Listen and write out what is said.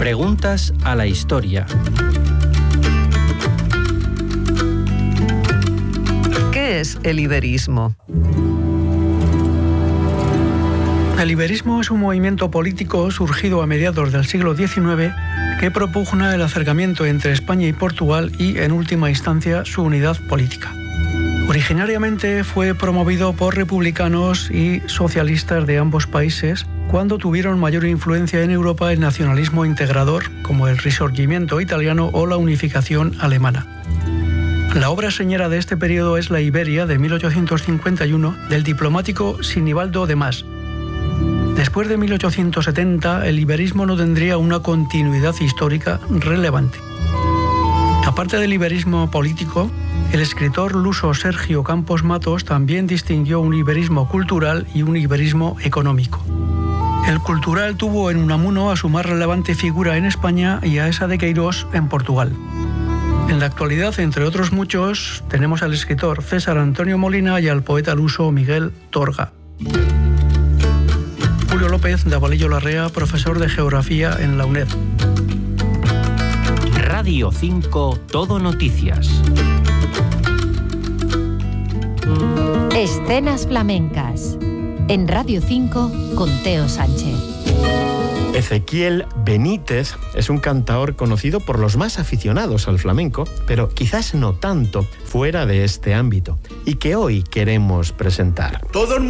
Preguntas a la historia. ¿Qué es el iberismo? El iberismo es un movimiento político surgido a mediados del siglo XIX que propugna el acercamiento entre España y Portugal y, en última instancia, su unidad política. Originariamente fue promovido por republicanos y socialistas de ambos países cuando tuvieron mayor influencia en Europa el nacionalismo integrador, como el Risorgimento italiano o la unificación alemana. La obra señera de este periodo es La Iberia, de 1851, del diplomático Sinibaldo de Mas. Después de 1870, el iberismo no tendría una continuidad histórica relevante. Aparte del iberismo político, el escritor luso Sergio Campos Matos también distinguió un iberismo cultural y un iberismo económico. El cultural tuvo en Unamuno a su más relevante figura en España y a esa de Queirós en Portugal. En la actualidad, entre otros muchos, tenemos al escritor César Antonio Molina y al poeta luso Miguel Torga. Julio López de Avalillo Larrea, profesor de Geografía en la UNED. Radio 5 Todo Noticias. Escenas flamencas. En Radio 5 con Teo Sánchez. Ezequiel Benítez es un cantaor conocido por los más aficionados al flamenco, pero quizás no tanto fuera de este ámbito, y que hoy queremos presentar. Todo el